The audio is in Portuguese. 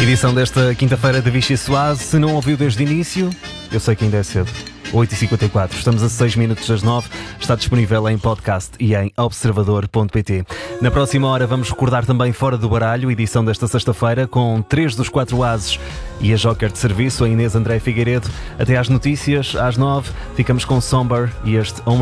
Edição desta quinta-feira de Vichy Soase. Se não ouviu desde o início, eu sei que ainda é cedo. 8h54, estamos a 6 minutos das 9. Está disponível em podcast e em observador.pt. Na próxima hora vamos recordar também Fora do Baralho, edição desta sexta-feira, com 3 dos 4 ases e a Joker de serviço, a Inês André Figueiredo. Até às notícias, às 9, ficamos com Somber e este